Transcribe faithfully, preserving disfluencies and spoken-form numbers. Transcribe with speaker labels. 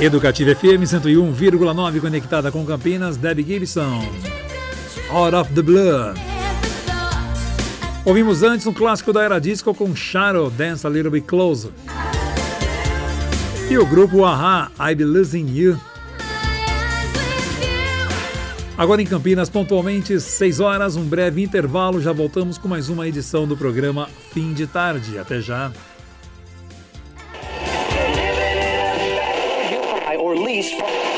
Speaker 1: Educativa F M cento e um vírgula nove, conectada com Campinas, Debbie Gibson, Out of the Blue. Ouvimos antes um clássico da era disco com Shadow, Dance a Little Bit Closer. E o grupo A-ha, I Be Losing You. Agora em Campinas, pontualmente seis horas, um breve intervalo, já voltamos com mais uma edição do programa Fim de Tarde. Até já.
Speaker 2: Or least